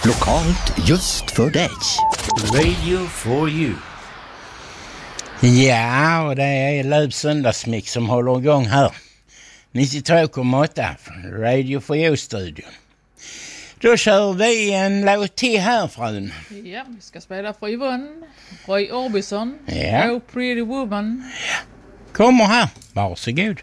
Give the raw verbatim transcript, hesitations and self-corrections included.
Lokalt just för dig. Radio for you. Ja, och det är Löv söndagsmix som håller igång här. nittiotvå komma åtta från Radio for you-studion. Då kör vi en låt till här, frun. Ja, vi ska spela för Yvonne, Roy Orbison, Ja. Oh Pretty Woman. Kommer här, varsågod.